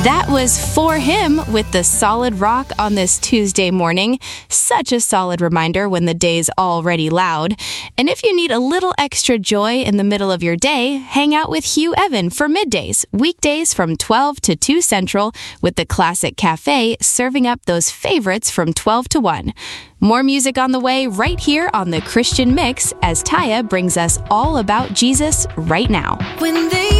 That was For Him with the Solid Rock on this Tuesday morning. Such a solid reminder when the day's already loud. And if you need a little extra joy in the middle of your day, hang out with Hugh Evan for middays, weekdays from 12 to 2 Central with the Classic Cafe serving up those favorites from 12 to 1. More music on the way right here on The Christian Mix as Taya brings us all about Jesus right now.